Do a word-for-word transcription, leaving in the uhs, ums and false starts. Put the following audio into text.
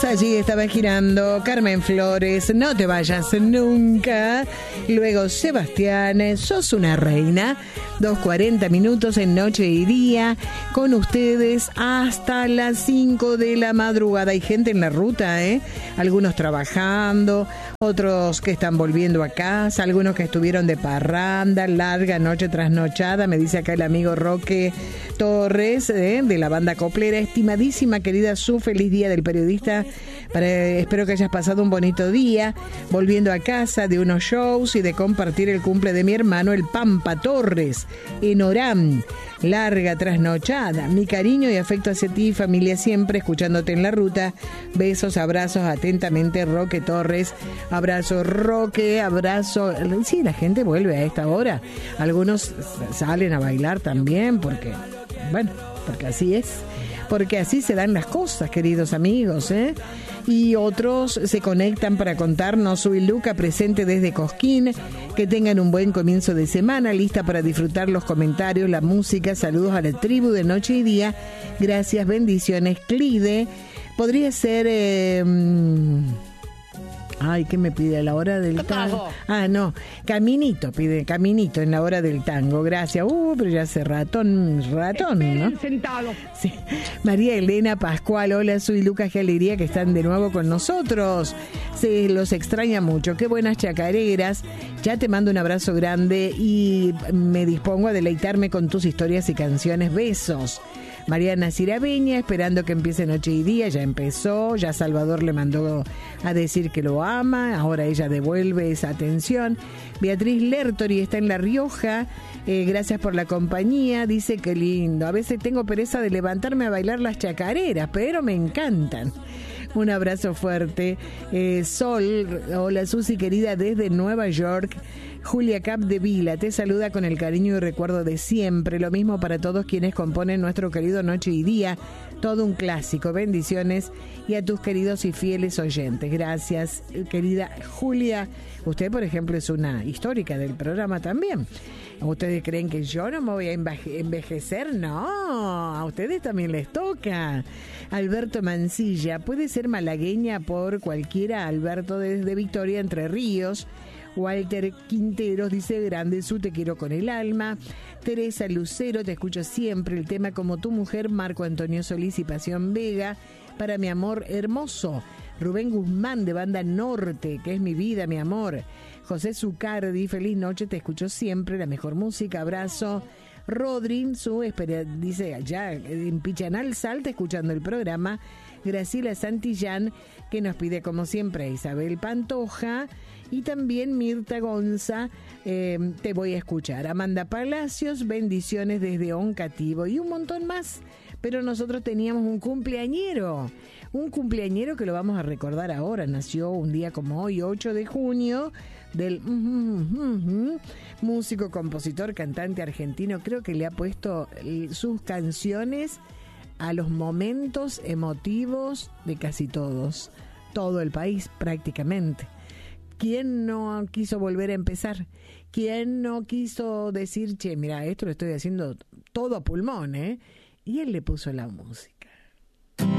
Allí estaba girando Carmen Flores, No te vayas nunca. Luego Sebastián, Sos una reina. Dos cuarenta minutos en Noche y Día. Con ustedes hasta las cinco de la madrugada. Hay gente en la ruta, ¿eh? Algunos trabajando, otros que están volviendo a casa, algunos que estuvieron de parranda, larga noche trasnochada. Me dice acá el amigo Roque Torres, ¿eh? De la banda Coplera. Estimadísima querida Su, feliz día del periodista. Para, espero que hayas pasado un bonito día volviendo a casa de unos shows y de compartir el cumple de mi hermano el Pampa Torres en Orán. Larga trasnochada. Mi cariño y afecto hacia ti, familia, siempre escuchándote en la ruta. Besos, abrazos, atentamente, Roque Torres. Abrazo, Roque, abrazo. Sí, la gente vuelve a esta hora. Algunos salen a bailar también porque, bueno, porque así es. Porque así se dan las cosas, queridos amigos, ¿eh? Y otros se conectan para contarnos. Soy Luca, presente desde Cosquín. Que tengan un buen comienzo de semana, lista para disfrutar los comentarios, la música. Saludos a la tribu de Noche y Día. Gracias, bendiciones. Clide, podría ser... Eh, Ay, ¿qué me pide? A la hora del tango. Ah, no. Caminito, pide. Caminito en la hora del tango. Gracias. Uh, pero ya hace ratón, ratón, ¿no? Sentado. Sí. María Elena Pascual. Hola, soy Lucas. Qué alegría que están de nuevo con nosotros. Se los extraña mucho. Qué buenas chacareras. Ya te mando un abrazo grande y me dispongo a deleitarme con tus historias y canciones. Besos. Mariana Cirabeña, esperando que empiece Noche y Día, ya empezó, ya Salvador le mandó a decir que lo ama, ahora ella devuelve esa atención. Beatriz Lertori está en La Rioja, eh, gracias por la compañía, dice que lindo, a veces tengo pereza de levantarme a bailar las chacareras, pero me encantan. Un abrazo fuerte. Eh, Sol, hola Susi querida desde Nueva York. Julia Capdevila te saluda con el cariño y recuerdo de siempre. Lo mismo para todos quienes componen nuestro querido Noche y Día. Todo un clásico. Bendiciones. Y a tus queridos y fieles oyentes. Gracias, querida Julia. Usted, por ejemplo, es una histórica del programa también. ¿Ustedes creen que yo no me voy a envejecer? No, a ustedes también les toca. Alberto Mancilla, puede ser malagueña por cualquiera. Alberto desde Victoria, Entre Ríos. Walter Quinteros dice, grande Su, te quiero con el alma. Teresa Lucero, te escucho siempre. El tema Como tu mujer, Marco Antonio Solís y Pasión Vega. Para mi amor hermoso. Rubén Guzmán de Banda Norte, que es mi vida, mi amor. José Zucardi, feliz noche, te escucho siempre, la mejor música, abrazo. Rodrín, su espera, dice allá en Pichanal, Salta, escuchando el programa. Graciela Santillán, que nos pide como siempre a Isabel Pantoja. Y también Mirta Gonza, eh, te voy a escuchar. Amanda Palacios, bendiciones desde Oncativo y un montón más. Pero nosotros teníamos un cumpleañero, un cumpleañero que lo vamos a recordar ahora. Nació un día como hoy, ocho de junio, del uh, uh, uh, músico, compositor, cantante argentino. Creo que le ha puesto sus canciones a los momentos emotivos de casi todos, todo el país prácticamente. ¿Quién no quiso volver a empezar? ¿Quién no quiso decir, che, mira, esto lo estoy haciendo todo a pulmón, eh? Y él le puso la música.